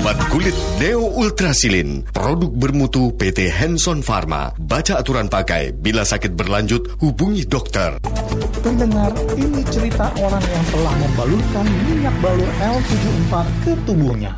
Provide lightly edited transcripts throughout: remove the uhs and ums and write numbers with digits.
Obat kulit Neo Ultrasilin, produk bermutu PT Hanson Pharma. Baca aturan pakai, bila sakit berlanjut hubungi dokter. Pendengar, ini cerita orang yang telah membalurkan minyak balur L74 ke tubuhnya.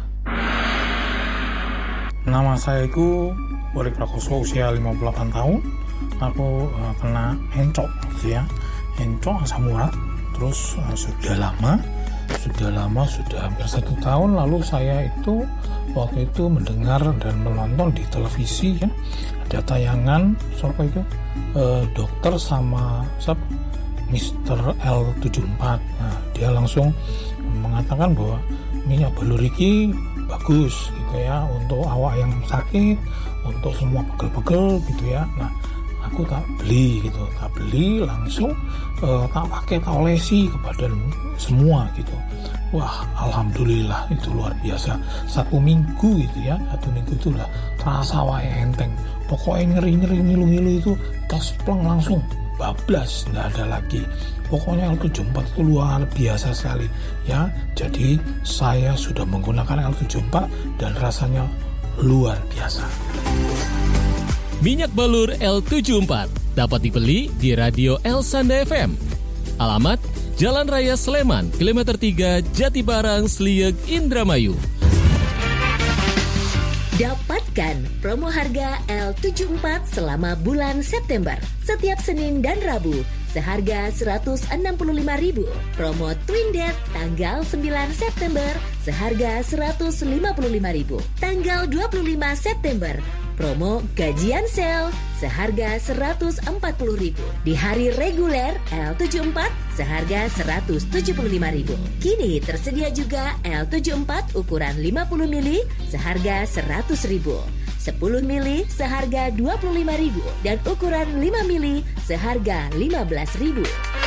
Nama saya itu Borik Prakoso, usia 58 tahun. Aku kena encok gitu ya. Encok asam urat. Terus sudah hampir 1 tahun lalu saya itu waktu itu mendengar dan menonton di televisi ya, ada tayangan dokter sama Mr. L74. Nah, dia langsung mengatakan bahwa minyak balur ini bagus gitu ya untuk awak yang sakit, untuk semua pegel-pegel gitu ya. Nah, aku tak beli langsung tak pakai, tak olesi ke badan semua gitu. Wah, alhamdulillah, itu luar biasa. 1 minggu gitu ya, 1 minggu itu udah terasa wae enteng. Pokoknya nyeri-nyeri, ngilu-ngilu itu taspleng langsung bablas, nggak ada lagi. Pokoknya L74 itu luar biasa sekali ya. Jadi saya sudah menggunakan L74 dan rasanya luar biasa. Minyak balur L74 dapat dibeli di Radio El Sanda FM. Alamat Jalan Raya Sleman, kilometer 3, Jatibarang, Slieg, Indramayu. Dapatkan promo harga L74 selama bulan September. Setiap Senin dan Rabu seharga Rp165.000. Promo Twin Dead tanggal 9 September seharga Rp155.000. Tanggal 25 September promo gajian sale seharga Rp140.000. Di hari reguler L74 seharga Rp175.000. Kini tersedia juga L74 ukuran 50 mili seharga Rp100.000. 10 mili seharga Rp25.000 dan ukuran 5 mili seharga Rp15.000.